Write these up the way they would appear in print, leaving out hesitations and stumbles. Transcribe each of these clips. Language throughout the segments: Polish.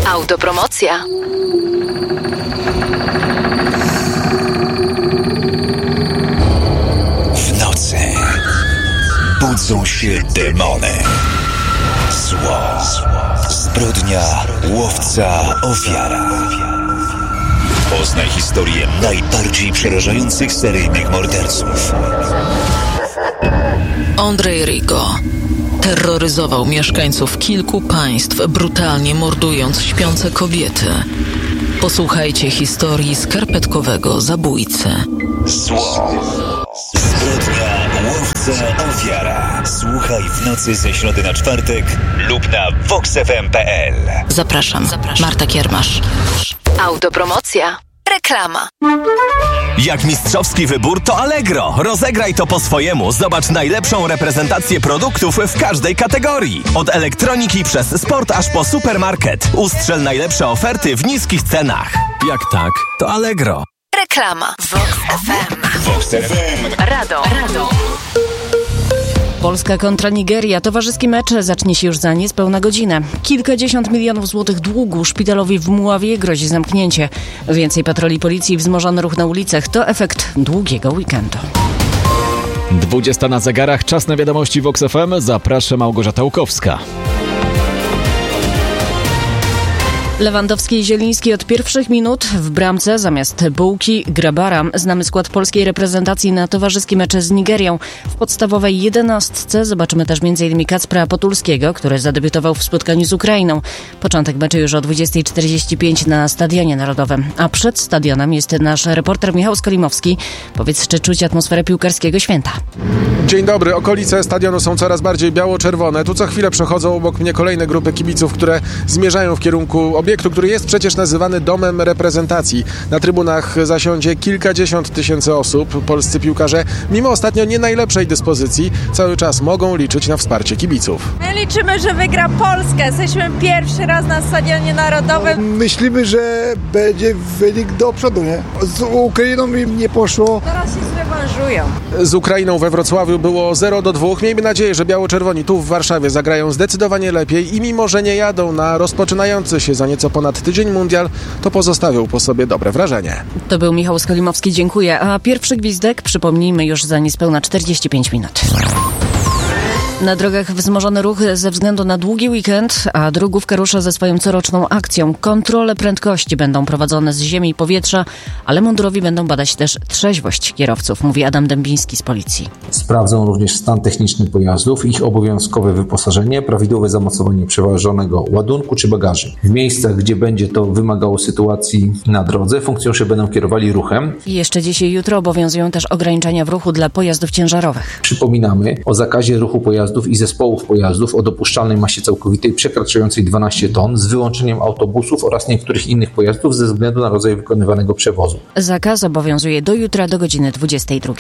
Autopromocja. W nocy budzą się demony. Zło, zbrodnia, łowca, ofiara. Poznaj historię najbardziej przerażających seryjnych morderców. Andrzej Rigo terroryzował mieszkańców kilku państw, brutalnie mordując śpiące kobiety. Posłuchajcie historii skarpetkowego zabójcy. Zło, zbrodnia, łowca, ofiara. Słuchaj w nocy ze środy na czwartek lub na voxfm.pl. Zapraszam. Marta Kiermasz. Autopromocja. Reklama. Jak mistrzowski wybór, to Allegro. Rozegraj to po swojemu. Zobacz najlepszą reprezentację produktów w każdej kategorii. Od elektroniki przez sport aż po supermarket. Ustrzel najlepsze oferty w niskich cenach. Jak tak, to Allegro. Reklama. Vox FM. Vox FM. Radom. Polska kontra Nigeria. Towarzyski mecz zacznie się już za niespełna godzinę. Kilkadziesiąt milionów złotych długu szpitalowi w Mławie grozi zamknięcie. Więcej patroli policji i wzmożony ruch na ulicach to efekt długiego weekendu. 20 na zegarach, czas na wiadomości Vox FM. Zaprasza Małgorzata Łukowska. Lewandowski i Zieliński od pierwszych minut w bramce zamiast Bułki Grabara. Znamy skład polskiej reprezentacji na towarzyski mecz z Nigerią. W podstawowej 11 zobaczymy też m.in. Kacpra Potulskiego, który zadebiutował w spotkaniu z Ukrainą. Początek meczu już o 20:45 na Stadionie Narodowym. A przed stadionem jest nasz reporter Michał Skolimowski. Powiedz, czy czuć atmosferę piłkarskiego święta? Dzień dobry. Okolice stadionu są coraz bardziej biało-czerwone. Tu co chwilę przechodzą obok mnie kolejne grupy kibiców, które zmierzają w kierunku obiektu, który jest przecież nazywany domem reprezentacji. Na trybunach zasiądzie kilkadziesiąt tysięcy osób. Polscy piłkarze, mimo ostatnio nie najlepszej dyspozycji, cały czas mogą liczyć na wsparcie kibiców. My liczymy, że wygra Polska. Jesteśmy pierwszy raz na Stadionie Narodowym. Myślimy, że będzie wynik do przodu, nie? Z Ukrainą im nie poszło. Teraz się zrewanżują. Z Ukrainą we Wrocławiu było 0-2. Miejmy nadzieję, że biało-czerwoni tu w Warszawie zagrają zdecydowanie lepiej i mimo, że nie jadą na rozpoczynający się za nieco ponad tydzień mundial, to pozostawią po sobie dobre wrażenie. To był Michał Skolimowski, dziękuję. A pierwszy gwizdek, przypomnijmy, już za niespełna 45 minut. Na drogach wzmożony ruch ze względu na długi weekend, a drogówka rusza ze swoją coroczną akcją. Kontrole prędkości będą prowadzone z ziemi i powietrza, ale mundurowi będą badać też trzeźwość kierowców, mówi Adam Dębiński z policji. Sprawdzą również stan techniczny pojazdów, ich obowiązkowe wyposażenie, prawidłowe zamocowanie przewożonego ładunku czy bagaży. W miejscach, gdzie będzie to wymagało sytuacji na drodze, funkcjonariusze będą kierowali ruchem. I jeszcze dziś i jutro obowiązują też ograniczenia w ruchu dla pojazdów ciężarowych. Przypominamy o zakazie ruchu pojazdów i zespołów pojazdów o dopuszczalnej masie całkowitej przekraczającej 12 ton z wyłączeniem autobusów oraz niektórych innych pojazdów ze względu na rodzaj wykonywanego przewozu. Zakaz obowiązuje do jutra do godziny 22.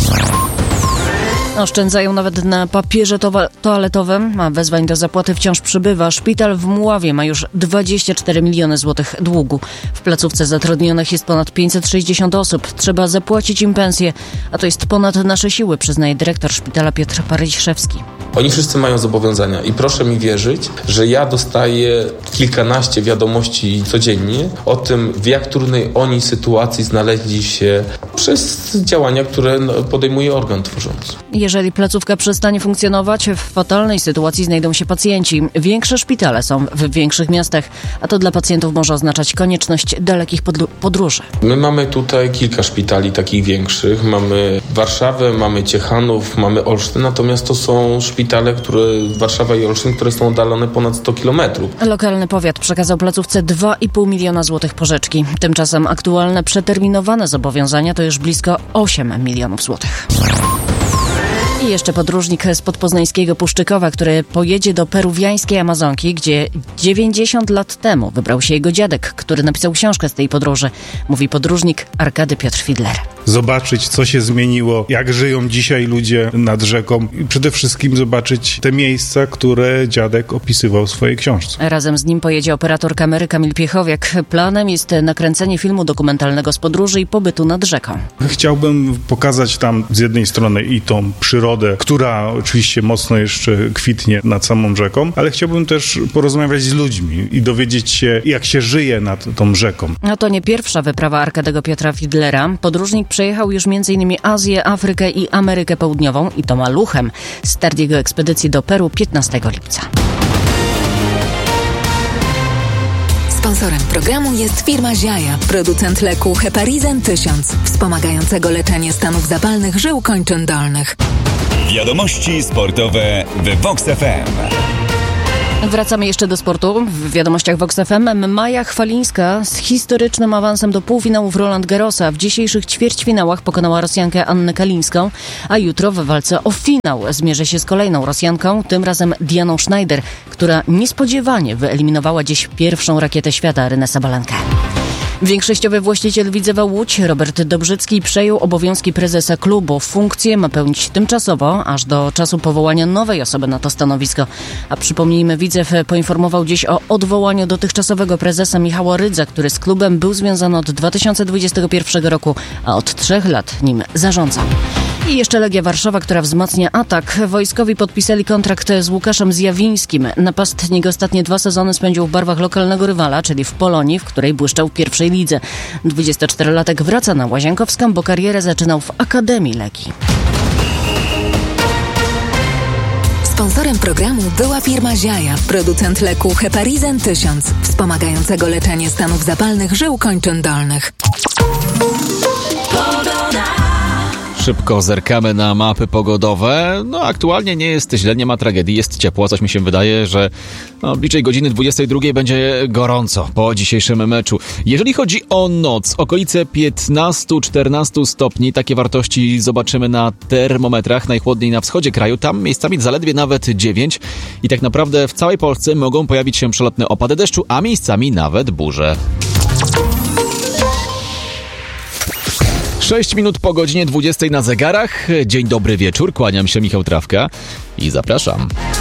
Oszczędzają nawet na papierze toaletowym, a wezwań do zapłaty wciąż przybywa. Szpital w Mławie ma już 24 miliony złotych długu. W placówce zatrudnionych jest ponad 560 osób. Trzeba zapłacić im pensje, a to jest ponad nasze siły, przyznaje dyrektor szpitala Piotr Paryszewski. Oni wszyscy mają zobowiązania i proszę mi wierzyć, że ja dostaję kilkanaście wiadomości codziennie o tym, w jak trudnej oni sytuacji znaleźli się przez działania, które podejmuje organ tworzący. Jeżeli placówka przestanie funkcjonować, w fatalnej sytuacji znajdą się pacjenci. Większe szpitale są w większych miastach, a to dla pacjentów może oznaczać konieczność dalekich podróży. My mamy tutaj kilka szpitali takich większych. Mamy Warszawę, mamy Ciechanów, mamy Olsztyn, natomiast to są szpitale, Warszawa i Olsztyn, które są oddalone ponad 100 kilometrów. Lokalny powiat przekazał placówce 2,5 miliona złotych pożyczki. Tymczasem aktualne przeterminowane zobowiązania to już blisko 8 milionów złotych. I jeszcze podróżnik spod poznańskiego Puszczykowa, który pojedzie do peruwiańskiej Amazonki, gdzie 90 lat temu wybrał się jego dziadek, który napisał książkę z tej podróży, mówi podróżnik Arkady Piotr Fidler. zobaczyć, co się zmieniło, jak żyją dzisiaj ludzie nad rzeką i przede wszystkim zobaczyć te miejsca, które dziadek opisywał w swojej książce. Razem z nim pojedzie operator kamery Kamil Piechowiak. Planem jest nakręcenie filmu dokumentalnego z podróży i pobytu nad rzeką. Chciałbym pokazać tam z jednej strony i tą przyrodę, która oczywiście mocno jeszcze kwitnie nad samą rzeką, ale chciałbym też porozmawiać z ludźmi i dowiedzieć się, jak się żyje nad tą rzeką. No to nie pierwsza wyprawa Arkadego Piotra Fidlera. Podróżnik przejechał już m.in. Azję, Afrykę i Amerykę Południową i to maluchem. Start jego ekspedycji do Peru 15 lipca. Sponsorem programu jest firma Ziaja, producent leku Heparizan 1000, wspomagającego leczenie stanów zapalnych żył kończyn dolnych. Wiadomości sportowe w Vox FM. Wracamy jeszcze do sportu. W wiadomościach Vox FM Maja Chwalińska z historycznym awansem do półfinałów Roland Garrosa w dzisiejszych ćwierćfinałach pokonała Rosjankę Annę Kalińską, a jutro w walce o finał zmierzy się z kolejną Rosjanką, tym razem Dianą Schneider, która niespodziewanie wyeliminowała dziś pierwszą rakietę świata Arynę Sabalenkę. Większościowy właściciel Widzewa Łódź, Robert Dobrzycki, przejął obowiązki prezesa klubu. Funkcję ma pełnić tymczasowo, aż do czasu powołania nowej osoby na to stanowisko. A przypomnijmy, Widzew poinformował dziś o odwołaniu dotychczasowego prezesa Michała Rydza, który z klubem był związany od 2021 roku, a od 3 lat nim zarządza. I jeszcze Legia Warszawa, która wzmacnia atak. Wojskowi podpisali kontrakt z Łukaszem Zjawińskim. Napastnik ostatnie 2 sezony spędził w barwach lokalnego rywala, czyli w Polonii, w której błyszczał w pierwszej lidze. 24-latek wraca na Łazienkowską, bo karierę zaczynał w Akademii Legii. Sponsorem programu była firma Ziaja, producent leku Heparizan 1000, wspomagającego leczenie stanów zapalnych żył kończyn dolnych. Szybko zerkamy na mapy pogodowe. No aktualnie nie jest źle, nie ma tragedii, jest ciepło. Coś mi się wydaje, że bliżej godziny 22 będzie gorąco po dzisiejszym meczu. Jeżeli chodzi o noc, okolice 15-14 stopni. Takie wartości zobaczymy na termometrach. Najchłodniej na wschodzie kraju, tam miejscami zaledwie nawet 9. I tak naprawdę w całej Polsce mogą pojawić się przelotne opady deszczu, a miejscami nawet burze. 6 minut po godzinie 20 na zegarach. Dzień dobry wieczór, kłaniam się, Michał Trawka i zapraszam.